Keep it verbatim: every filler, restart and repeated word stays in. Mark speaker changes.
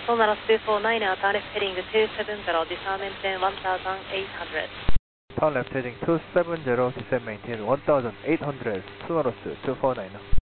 Speaker 1: Sonaros two four nine, turn left heading two seven zero, descend maintain one thousand eight hundred.
Speaker 2: Turn left heading two seven zero, descend maintain one thousand eight hundred, Sonaros two four nine.